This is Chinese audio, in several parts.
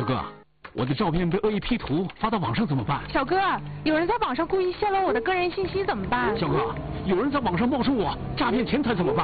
小哥，我的照片被恶意 P 图发到网上怎么办？ 小哥，有人在网上故意泄露我的个人信息怎么办？ 小哥，有人在网上冒充我诈骗钱财怎么办？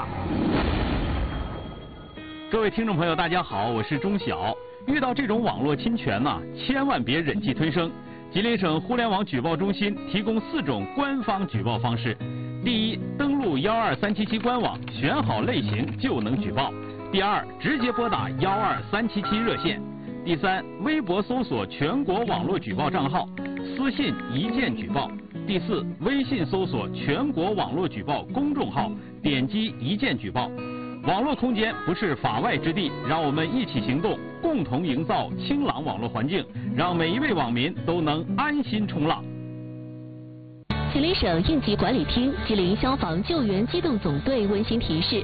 各位听众朋友，大家好，我是钟晓。遇到这种网络侵权呢，千万别忍气吞声。吉林省互联网举报中心提供4种官方举报方式：第一，登录12377官网，选好类型就能举报；第二，直接拨打12377热线；第三，微博搜索全国网络举报账号，私信一键举报；第四，微信搜索全国网络举报公众号，点击一键举报。网络空间不是法外之地，让我们一起行动，共同营造清朗网络环境，让每一位网民都能安心冲浪。 吉林省应急管理厅、吉林消防救援机动总队温馨提示：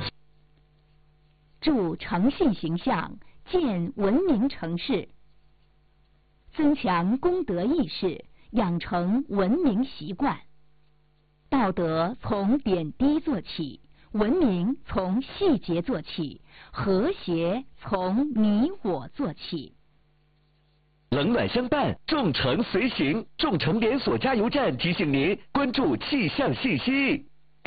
筑诚信形象，建文明城市，增强公德意识，养成文明习惯。道德从点滴做起，文明从细节做起，和谐从你我做起。 冷暖相伴，众诚随行。众诚连锁加油站提醒您关注气象信息。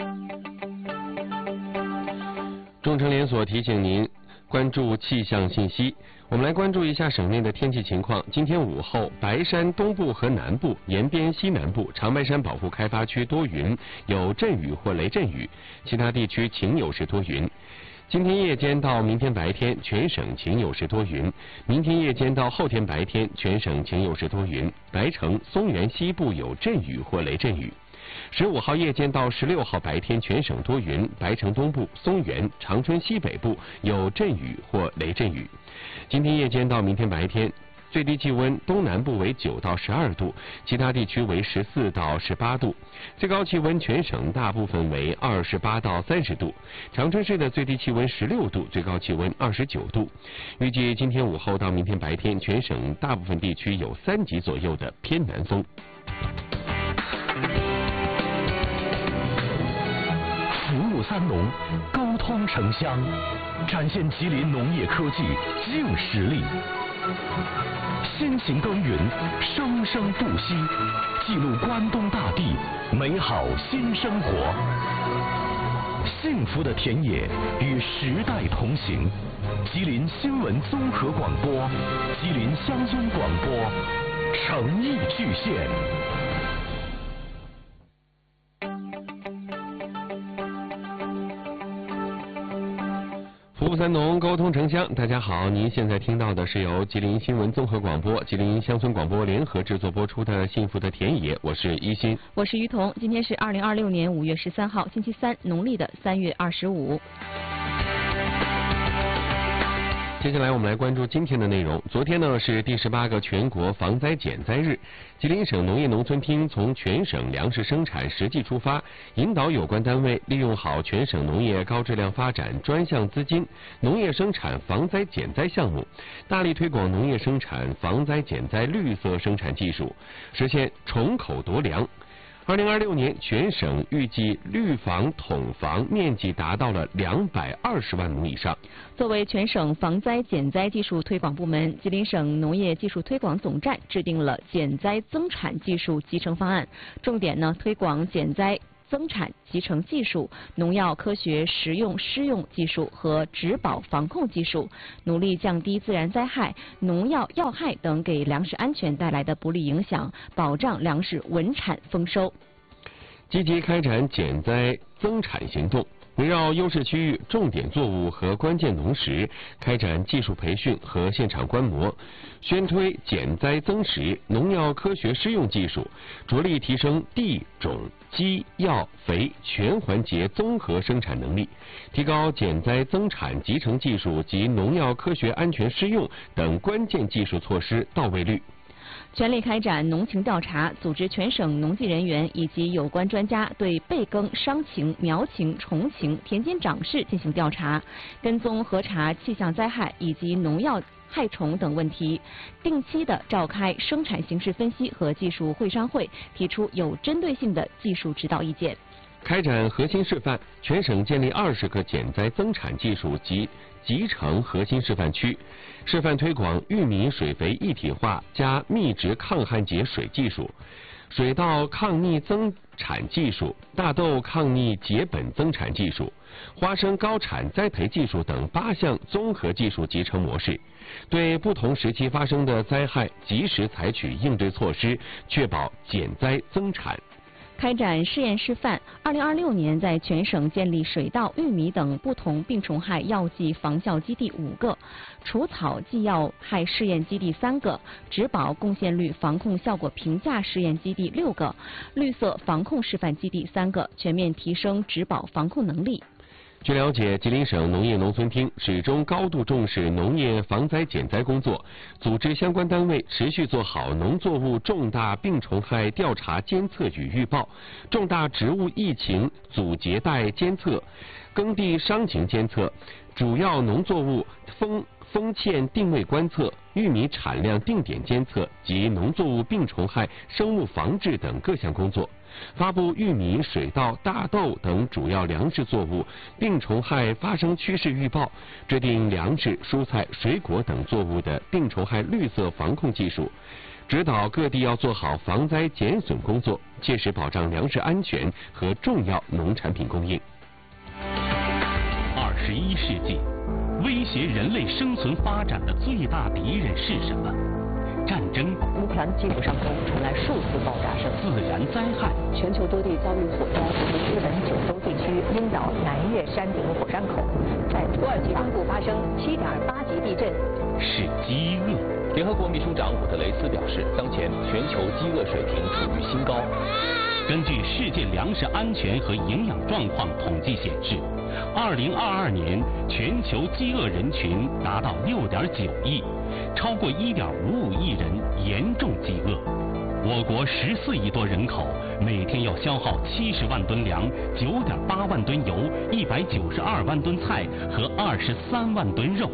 众诚连锁提醒您关注气象信息。我们来关注一下省内的天气情况。今天午后，白山东部和南部、延边西南部、长白山保护开发区多云，有阵雨或雷阵雨，其他地区晴有时多云。今天夜间到明天白天，全省晴有时多云；明天夜间到后天白天，全省晴有时多云。白城、松原西部有阵雨或雷阵雨。15号夜间到16号白天，全省多云，白城东部、松原、长春西北部有阵雨或雷阵雨。今天夜间到明天白天，最低气温东南部为9到12度，其他地区为14到18度。最高气温全省大部分为28到30度。长春市的最低气温16度，最高气温29度。预计今天午后到明天白天，全省大部分地区有3级左右的偏南风。 服务三农，沟通城乡，展现吉林农业科技硬实力。辛勤耕耘，生生不息，记录关东大地美好新生活。幸福的田野与时代同行。吉林新闻综合广播，吉林乡村广播，诚意巨献。 服务三农，沟通城乡。大家好，您现在听到的是由吉林新闻综合广播、吉林乡村广播联合制作播出的《幸福的田野》，我是一心， 我是于彤。今天是2026年5月13号，星期三，农历的3月25。 接下来我们来关注今天的内容。昨天呢是第18个全国防灾减灾日，吉林省农业农村厅从全省粮食生产实际出发，引导有关单位利用好全省农业高质量发展专项资金、农业生产防灾减灾项目，大力推广农业生产防灾减灾绿色生产技术，实现重口夺粮。2026年，全省预计绿防统防面积达到了220万亩以上。 作为全省防灾减灾技术推广部门，吉林省农业技术推广总站制定了减灾增产技术集成方案，重点推广减灾增产集成技术、农药科学食用施用技术和植保防控技术，努力降低自然灾害、农药药害等给粮食安全带来的不利影响，保障粮食稳产丰收。 积极开展减灾增产行动，围绕优势区域、重点作物和关键农时，开展技术培训和现场观摩，宣推减灾增实、农药科学施用技术，着力提升地、种、机、药、肥全环节综合生产能力，提高减灾增产集成技术及农药科学安全施用等关键技术措施到位率。 全力开展农情调查，组织全省农技人员以及有关专家对备耕、伤情、苗情、虫情、田间长势进行调查，跟踪核查气象灾害以及农药害虫等问题，定期的召开生产形势分析和技术会商会，提出有针对性的技术指导意见。 开展核心示范，全省建立20个减灾增产技术及集成核心示范区，示范推广玉米水肥一体化加密植抗旱解水技术、水稻抗逆增产技术、大豆抗逆结本增产技术、花生高产栽培技术等8项综合技术集成模式，对不同时期发生的灾害及时采取应对措施，确保减灾增产。 开展试验示范，2026年在全省建立水稻、玉米等不同病虫害药剂防效基地5个，除草剂药害试验基地3个，植保贡献率防控效果评价试验基地6个，绿色防控示范基地3个，全面提升植保防控能力。 据了解，吉林省农业农村厅始终高度重视农业防灾减灾工作，组织相关单位持续做好农作物重大病虫害调查监测与预报、重大植物疫情阻截带监测、耕地伤情监测、主要农作物风欠定位观测、玉米产量定点监测及农作物病虫害生物防治等各项工作，发布玉米、水稻、大豆等主要粮食作物病虫害发生趋势预报，制定粮食、蔬菜、水果等作物的病虫害绿色防控技术，指导各地要做好防灾减损工作，切实保障粮食安全和重要农产品供应。 21世纪，威胁人类生存发展的最大敌人是什么？战争。 乌克兰基辅上空传来数次爆炸声。 自然灾害。 全球多地遭遇火灾，日本九州地区樱岛南岳山顶火山口，在土耳其中部发生7.8级地震。 是饥饿。 联合国秘书长古特雷斯表示，当前全球饥饿水平处于新高。 根据世界粮食安全和营养状况统计显示，2022年全球饥饿人群达到6.9亿，超过1.55亿人严重饥饿。我国14亿多人口，每天要消耗70万吨粮、9.8万吨油、192万吨菜和23万吨肉。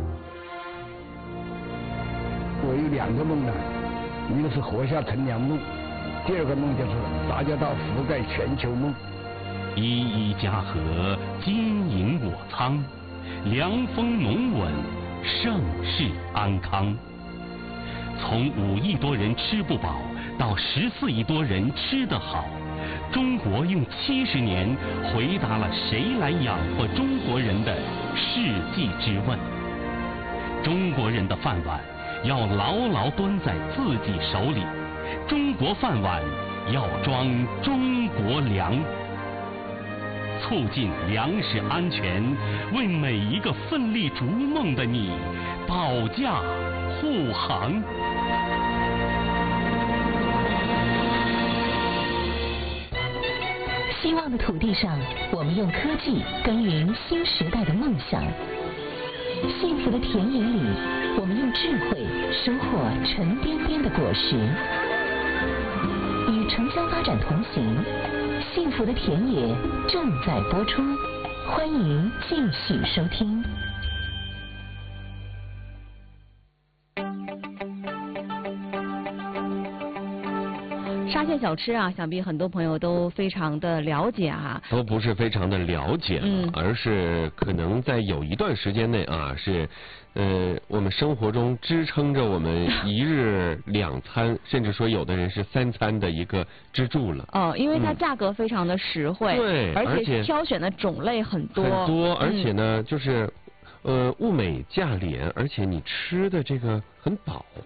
我有2个梦呢，一个是活下乘凉梦，第2个梦就是大家到覆盖全球梦。 一家禾，金银我仓，凉风农稳，盛世安康。从5亿多人吃不饱到14亿多人吃得好，中国用70年回答了谁来养活中国人的世纪之问。中国人的饭碗要牢牢端在自己手里，中国饭碗要装中国粮。促进粮食安全，为每一个奋力逐梦的你保驾护航。 希望的土地上，我们用科技耕耘新时代的梦想；幸福的田野里，我们用智慧收获沉甸甸的果实。与城乡发展同行，幸福的田野正在播出，欢迎继续收听。 沙县小吃啊，想必很多朋友都非常的了解啊。 都不是非常的了解，而是可能在有一段时间内啊，是我们生活中支撑着我们1日2餐，甚至说有的人是3餐的一个支柱了。 哦，因为它价格非常的实惠， 对， 而且挑选的种类很多， 而且呢，就是物美价廉，而且你吃的这个很饱。